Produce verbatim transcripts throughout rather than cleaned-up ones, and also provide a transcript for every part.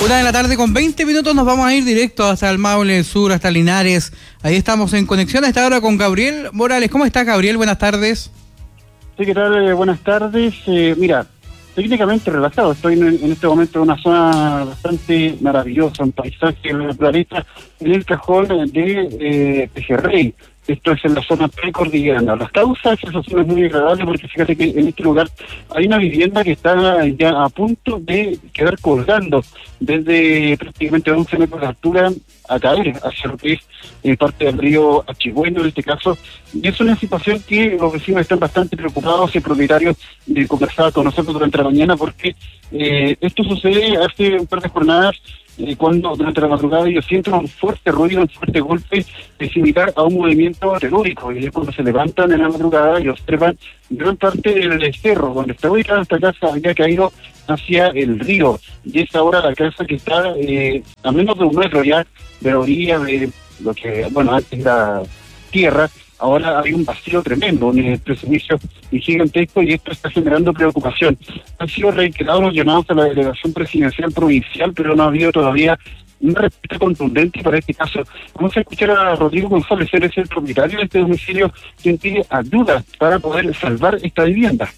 Una de la tarde con veinte minutos nos vamos a ir directo hasta el Maule Sur, hasta Linares. Ahí estamos en conexión a esta hora con Gabriel Morales. ¿Cómo está, Gabriel? Buenas tardes. Sí, ¿qué tal? Buenas tardes. Eh, mira, técnicamente relajado. Estoy en, en este momento en una zona bastante maravillosa, un paisaje naturalista en el cajón de eh, Pejerrey. Esto es en la zona precordillerana. Las causas, esa zona es muy agradable porque fíjate que en este lugar hay una vivienda que está ya a punto de quedar colgando desde prácticamente once metros de altura a caer hacia lo que es eh, parte del río Achigüeño en este caso. Y es una situación que los vecinos están bastante preocupados y el propietario eh, conversaba con nosotros durante la mañana porque eh, esto sucede hace un par de jornadas Eh, cuando durante la madrugada ellos sienten un fuerte ruido, un fuerte golpe eh, similar a un movimiento telúrico, y es cuando se levantan en la madrugada y observan gran parte del cerro donde está ubicada esta casa había caído hacia el río, y es ahora la casa que está eh, a menos de un metro ya de la orilla de lo que, bueno, antes era tierra. Ahora hay un vacío tremendo, un precipicio gigantesco, y esto está generando preocupación. Han sido reiterados los llamados a la delegación presidencial provincial, pero no ha habido todavía una respuesta contundente para este caso. Vamos a escuchar a Rodrigo González, él es el propietario de este domicilio, quien pide ayuda para poder salvar esta vivienda.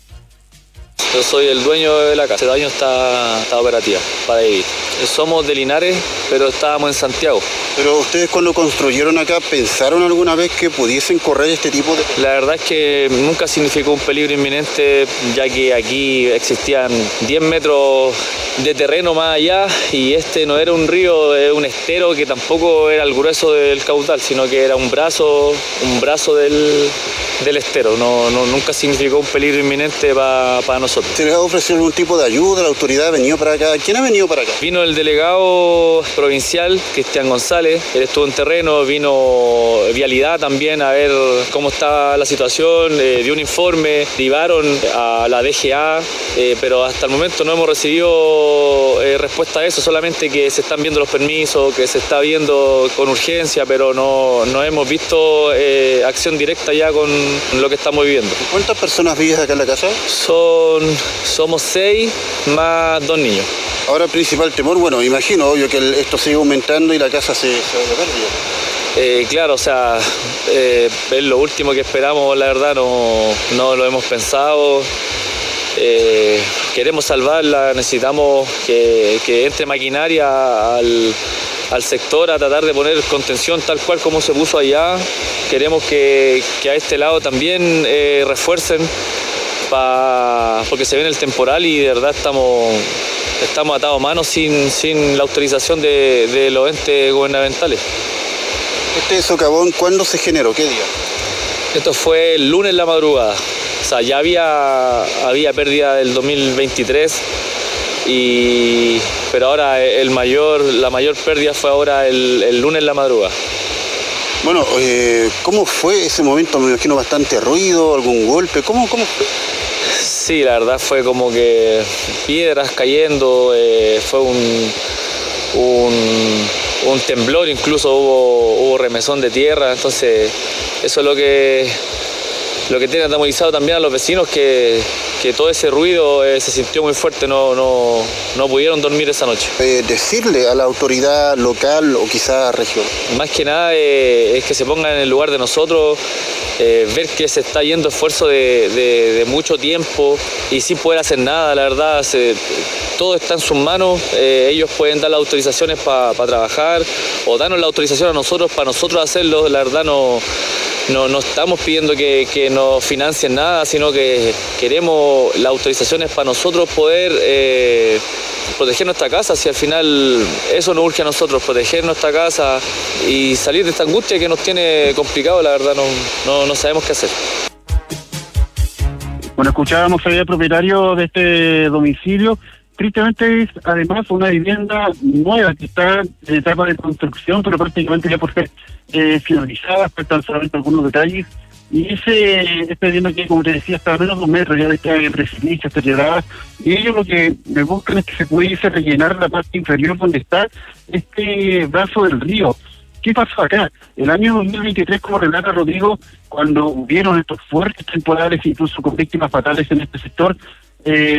Yo soy el dueño de la casa, el año está, está operativa para vivir. Somos de Linares, pero estábamos en Santiago. Pero ustedes cuando construyeron acá, ¿pensaron alguna vez que pudiesen correr este tipo de...? La verdad es que nunca significó un peligro inminente, ya que aquí existían diez metros de terreno más allá, y este no era un río, era un estero que tampoco era el grueso del caudal, sino que era un brazo, un brazo del, del estero. No, no, nunca significó un peligro inminente para pa nosotros. ¿Se les ha ofrecido algún tipo de ayuda? ¿La autoridad ha venido para acá? ¿Quién ha venido para acá? Vino el delegado provincial, Cristian González, él estuvo en terreno, vino Vialidad también a ver cómo está la situación, eh, dio un informe, derivaron a la D G A, eh, pero hasta el momento no hemos recibido eh, respuesta a eso, solamente que se están viendo los permisos, que se está viendo con urgencia, pero no, no hemos visto eh, acción directa ya con lo que estamos viviendo. ¿Cuántas personas viven acá en la casa? Son, somos seis más dos niños. Ahora el principal temor, bueno, imagino, obvio que el, esto sigue aumentando y la casa se, se va a perder. Eh, claro, o sea, eh, es lo último que esperamos, la verdad, no, no lo hemos pensado. Eh, queremos salvarla, necesitamos que, que entre maquinaria al, al sector a tratar de poner contención tal cual como se puso allá. Queremos que, que a este lado también eh, refuercen, pa, porque se viene el temporal y de verdad estamos, estamos atados a manos sin, sin la autorización de, de los entes gubernamentales. ¿Este socavón cuándo se generó? ¿Qué día? Esto fue el lunes en la madrugada. O sea, ya había, había pérdida del dos mil veintitrés, y, pero ahora el mayor, la mayor pérdida fue ahora el, el lunes en la madrugada. Bueno, eh, ¿cómo fue ese momento? Me imagino bastante ruido, algún golpe. ¿Cómo, cómo fue? Sí, la verdad fue como que piedras cayendo, eh, fue un, un, un temblor, incluso hubo, hubo remesón de tierra, entonces eso es lo que, lo que tiene atemorizado también a los vecinos, que, que todo ese ruido eh, se sintió muy fuerte, no, no, no pudieron dormir esa noche. Eh, decirle a la autoridad local o quizás regional. Más que nada eh, es que se pongan en el lugar de nosotros, eh, ver que se está yendo esfuerzo de, de, de mucho tiempo y sin poder hacer nada, la verdad, se, todo está en sus manos, eh, ellos pueden dar las autorizaciones para pa trabajar o darnos la autorización a nosotros para nosotros hacerlo, la verdad no... No, no estamos pidiendo que, que nos financien nada, sino que queremos las autorizaciones para nosotros poder eh, proteger nuestra casa, si al final eso nos urge a nosotros, proteger nuestra casa y salir de esta angustia que nos tiene complicado, la verdad no, no, no sabemos qué hacer. Bueno, escuchábamos al propietario de este domicilio. Tristemente es además una vivienda nueva que está en etapa de construcción, pero prácticamente ya por ser eh, finalizada, faltan solamente algunos detalles. Y ese, esta vivienda que, como te decía, está a menos de un metro ya de este precipicio, esta llegada. Y ellos lo que me buscan es que se pudiese rellenar la parte inferior donde está este brazo del río. ¿Qué pasó acá? El año dos mil veintitrés, como relata Rodrigo, cuando hubieron estos fuertes temporales, incluso con víctimas fatales en este sector, eh,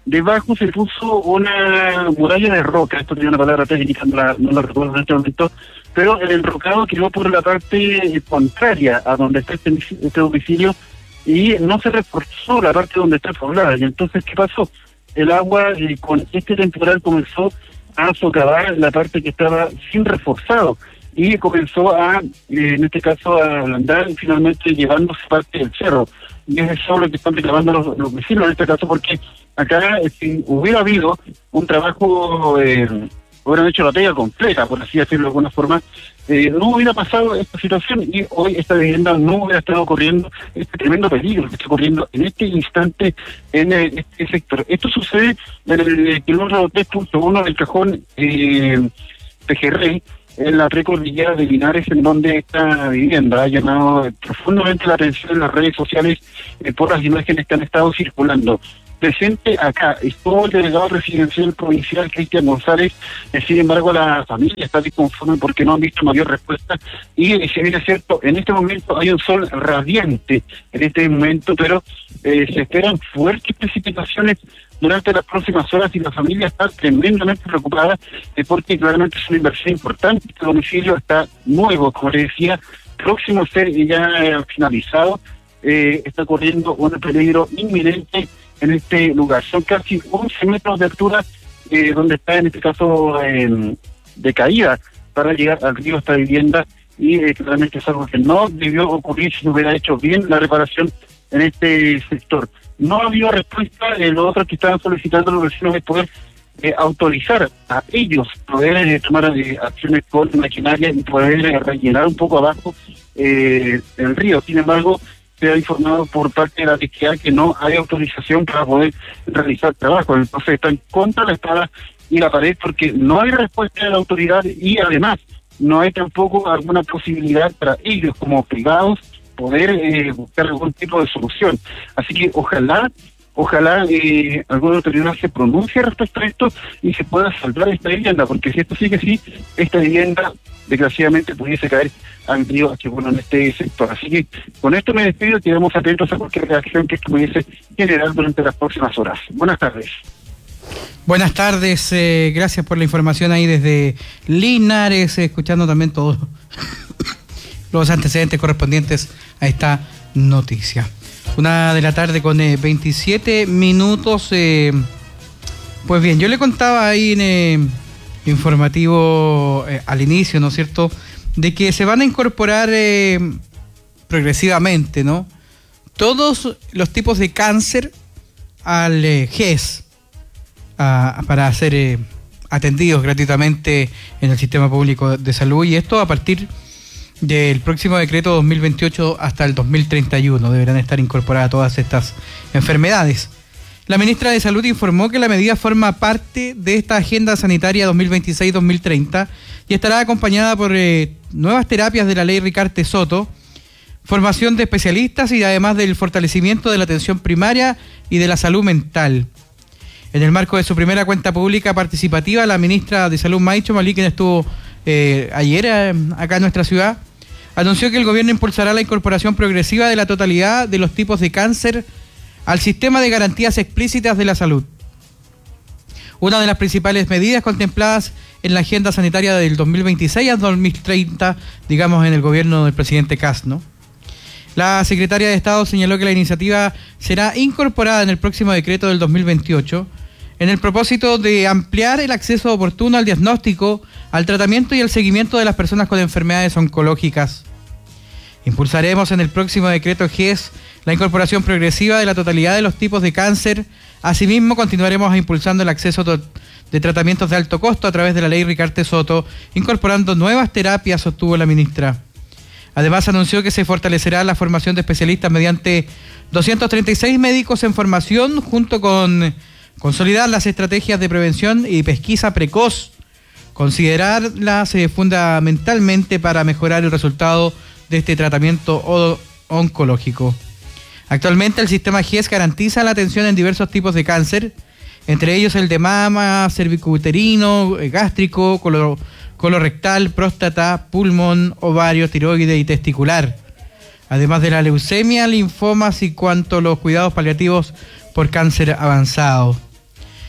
Debajo se puso una muralla de roca, esto tiene una palabra técnica, no la, no la recuerdo en este momento, pero el enrocado quedó por la parte contraria a donde está este, este domicilio y no se reforzó la parte donde está poblada. Y entonces, ¿qué pasó? El agua eh, con este temporal comenzó a socavar la parte que estaba sin reforzado y comenzó a, eh, en este caso, a andar finalmente llevándose parte del cerro. Y es eso lo que están reclamando los, los vecinos en este caso, porque acá eh, si hubiera habido un trabajo, eh, hubieran hecho la pega completa, por así decirlo de alguna forma, eh, no hubiera pasado esta situación y hoy esta vivienda no hubiera estado corriendo este tremendo peligro que está corriendo en este instante en el, este sector. Esto sucede en el kilómetro tres punto uno del cajón eh, Pejerrey, en la precordillera de Linares, en donde esta vivienda ha llamado profundamente la atención en las redes sociales eh, por las imágenes que han estado circulando. Presente acá estuvo el delegado residencial provincial Cristian González, eh, sin embargo la familia está disconforme porque no han visto mayor respuesta y eh, si bien es cierto, en este momento hay un sol radiante en este momento, pero eh, se esperan fuertes precipitaciones durante las próximas horas y la familia está tremendamente preocupada eh, porque claramente es una inversión importante. Este domicilio está nuevo, como les decía, próximo a ser ya eh, finalizado, eh, está corriendo un peligro inminente en este lugar. Son casi once metros de altura eh, donde está en este caso eh, de caída para llegar al río esta vivienda y eh, claramente es algo que no debió ocurrir si se hubiera hecho bien la reparación en este sector. No ha habido respuesta. Eh, lo otro que estaban solicitando los vecinos es poder eh, autorizar a ellos poder eh, tomar eh, acciones con maquinaria y poder eh, rellenar un poco abajo eh, el río. Sin embargo, se ha informado por parte de la D G A que no hay autorización para poder realizar trabajo. Entonces está en contra de la espada y la pared porque no hay respuesta de la autoridad y además no hay tampoco alguna posibilidad para ellos como privados poder eh, buscar algún tipo de solución. Así que ojalá, ojalá eh, alguna autoridad se pronuncie respecto a esto y se pueda salvar esta vivienda, porque si esto sigue así, esta vivienda desgraciadamente pudiese caer al río que bueno en este sector. Así que con esto me despido y quedamos atentos a cualquier reacción que esto pudiese generar durante las próximas horas. Buenas tardes. Buenas tardes, eh, gracias por la información ahí desde Linares, eh, escuchando también todos los antecedentes correspondientes a esta noticia. Una de la tarde con eh, veintisiete minutos. Eh, pues bien, yo le contaba ahí en eh, informativo eh, al inicio, ¿no es cierto?, de que se van a incorporar eh, progresivamente, ¿no?, todos los tipos de cáncer al eh, G E S a, para ser eh, atendidos gratuitamente en el sistema público de salud, y esto a partir del próximo decreto dos mil veintiocho hasta el dos mil treinta y uno deberán estar incorporadas todas estas enfermedades. La ministra de Salud informó que la medida forma parte de esta Agenda Sanitaria dos mil veintiséis dos mil treinta y estará acompañada por eh, nuevas terapias de la ley Ricarte Soto, formación de especialistas y además del fortalecimiento de la atención primaria y de la salud mental. En el marco de su primera cuenta pública participativa, la ministra de Salud Maicho Malí, quien estuvo eh, ayer eh, acá en nuestra ciudad, anunció que el gobierno impulsará la incorporación progresiva de la totalidad de los tipos de cáncer al sistema de garantías explícitas de la salud. Una de las principales medidas contempladas en la agenda sanitaria del dos mil veintiséis al dos mil treinta, digamos, en el gobierno del presidente Kast, ¿no? La secretaria de Estado señaló que la iniciativa será incorporada en el próximo decreto del dos mil veintiocho en el propósito de ampliar el acceso oportuno al diagnóstico, al tratamiento y al seguimiento de las personas con enfermedades oncológicas. Impulsaremos en el próximo decreto G E S la incorporación progresiva de la totalidad de los tipos de cáncer. Asimismo, continuaremos impulsando el acceso de tratamientos de alto costo a través de la ley Ricarte Soto, incorporando nuevas terapias, sostuvo la ministra. Además, anunció que se fortalecerá la formación de especialistas mediante doscientos treinta y seis médicos en formación, junto con consolidar las estrategias de prevención y pesquisa precoz, considerarlas eh, fundamentalmente para mejorar el resultado de este tratamiento oncológico. Actualmente el sistema G E S garantiza la atención en diversos tipos de cáncer, entre ellos el de mama, cervicouterino, gástrico, color, colorectal, próstata, pulmón, ovario, tiroides y testicular, además de la leucemia, linfomas y cuanto a los cuidados paliativos por cáncer avanzado.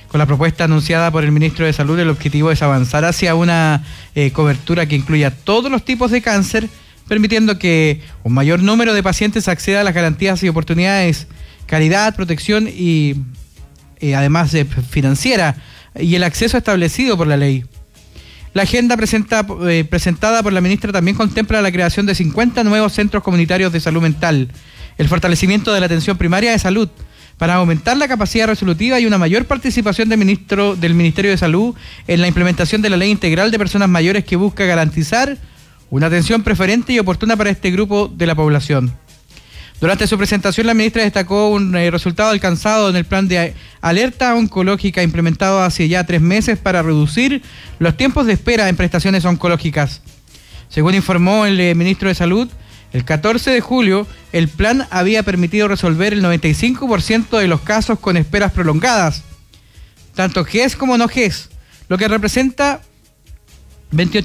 Con la propuesta anunciada por el ministro de Salud, el objetivo es avanzar hacia una eh, cobertura que incluya todos los tipos de cáncer, permitiendo que un mayor número de pacientes acceda a las garantías y oportunidades, calidad, protección y eh, además de financiera y el acceso establecido por la ley. La agenda presenta, eh, presentada por la ministra también contempla la creación de cincuenta nuevos centros comunitarios de salud mental, el fortalecimiento de la atención primaria de salud, para aumentar la capacidad resolutiva y una mayor participación del, ministro, del Ministerio de Salud en la implementación de la Ley Integral de Personas Mayores, que busca garantizar una atención preferente y oportuna para este grupo de la población. Durante su presentación, la ministra destacó un eh, resultado alcanzado en el plan de alerta oncológica implementado hace ya tres meses para reducir los tiempos de espera en prestaciones oncológicas. Según informó el eh, ministro de Salud, el catorce de julio, el plan había permitido resolver el noventa y cinco por ciento de los casos con esperas prolongadas, tanto G E S como no G E S, lo que representa veintiocho